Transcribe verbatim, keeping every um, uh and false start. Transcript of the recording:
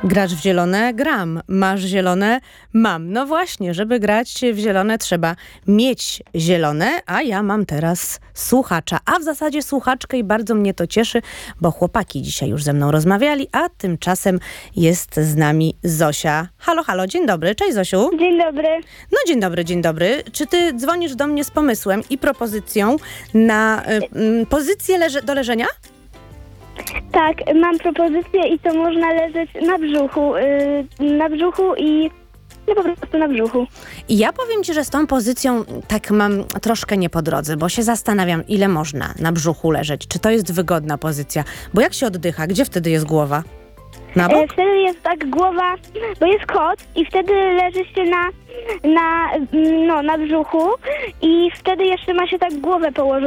Grasz w zielone? Gram. Masz zielone? Mam. No właśnie, żeby grać w zielone trzeba mieć zielone, a ja mam teraz słuchacza, a w zasadzie słuchaczkę i bardzo mnie to cieszy, bo chłopaki dzisiaj już ze mną rozmawiali, a tymczasem jest z nami Zosia. Halo, halo, dzień dobry. Cześć Zosiu. Dzień dobry. No dzień dobry, dzień dobry. Czy ty dzwonisz do mnie z pomysłem i propozycją na y, y, pozycję leże- do leżenia? Tak, mam propozycję i to można leżeć na brzuchu, yy, na brzuchu i no po prostu na brzuchu. I ja powiem ci, że z tą pozycją tak mam troszkę nie po drodze, bo się zastanawiam, ile można na brzuchu leżeć. Czy to jest wygodna pozycja? Bo jak się oddycha? Gdzie wtedy jest głowa? Na Yy, bok? wtedy jest tak głowa, bo jest kot i wtedy leży się na, na, no, na brzuchu i wtedy jeszcze ma się tak głowę położyć